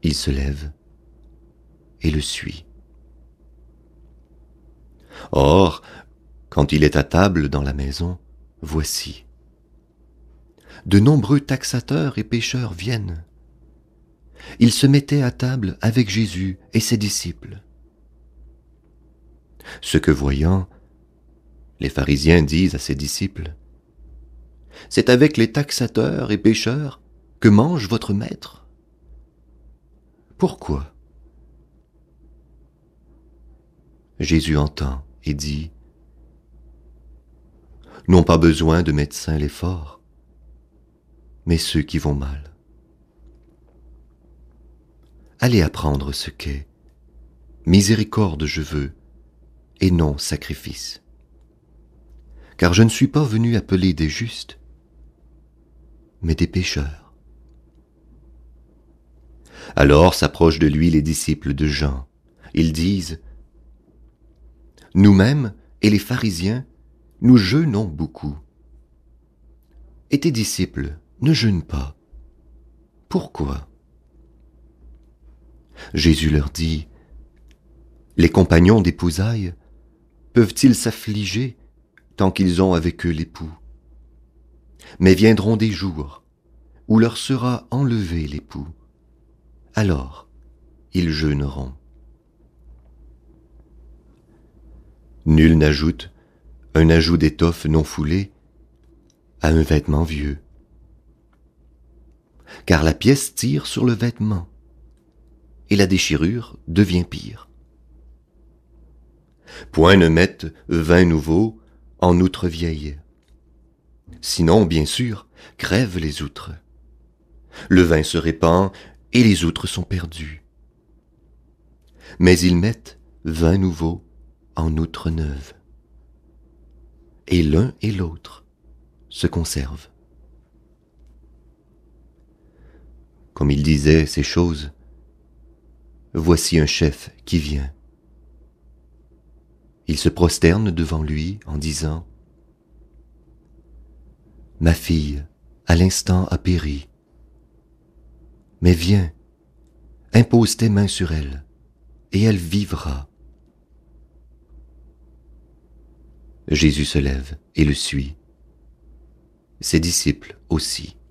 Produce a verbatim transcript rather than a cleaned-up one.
Il se lève et le suit. Or, quand il est à table dans la maison, voici, de nombreux taxateurs et pécheurs viennent. Ils se mettaient à table avec Jésus et ses disciples. Ce que voyant, les pharisiens disent à ses disciples, « C'est avec les taxateurs et pécheurs que mange votre maître. » Pourquoi? Jésus entend et dit, « N'ont pas besoin de médecins les forts, mais ceux qui vont mal. Allez apprendre ce qu'est miséricorde je veux, et non sacrifice. Car je ne suis pas venu appeler des justes, mais des pécheurs. » Alors s'approchent de lui les disciples de Jean. Ils disent, « Nous-mêmes et les pharisiens, nous jeûnons beaucoup. Et tes disciples ne jeûnent pas. Pourquoi? » Jésus leur dit, « Les compagnons d'épousailles peuvent-ils s'affliger tant qu'ils ont avec eux l'époux? Mais viendront des jours où leur sera enlevé l'époux. Alors ils jeûneront. Nul n'ajoute un ajout d'étoffe non foulée à un vêtement vieux, car la pièce tire sur le vêtement, et la déchirure devient pire. Point ne mettent vin nouveau en outre vieille, sinon, bien sûr, crèvent les outres. Le vin se répand et les outres sont perdues. Mais ils mettent vin nouveau en outre neuve, et l'un et l'autre se conservent. » Comme il disait ces choses, voici un chef qui vient. Il se prosterne devant lui en disant, « Ma fille, à l'instant a péri. Mais viens, impose tes mains sur elle, et elle vivra. » Jésus se lève et le suit. Ses disciples aussi.